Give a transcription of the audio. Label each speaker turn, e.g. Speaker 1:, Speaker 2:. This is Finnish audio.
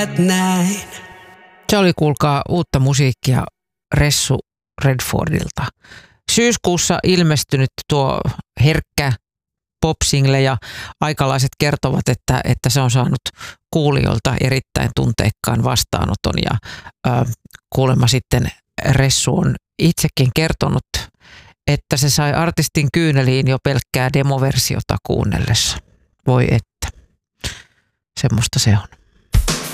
Speaker 1: Se oli, kuulkaa, uutta musiikkia Ressu Redfordilta. Syyskuussa ilmestynyt tuo herkkä pop-single ja aikalaiset kertovat, että se on saanut kuulijoilta erittäin tunteikkaan vastaanoton ja kuulemma sitten Ressu on itsekin kertonut, että se sai artistin kyyneliin jo pelkkää demoversiota kuunnellessa. Voi että. Semmoista se on.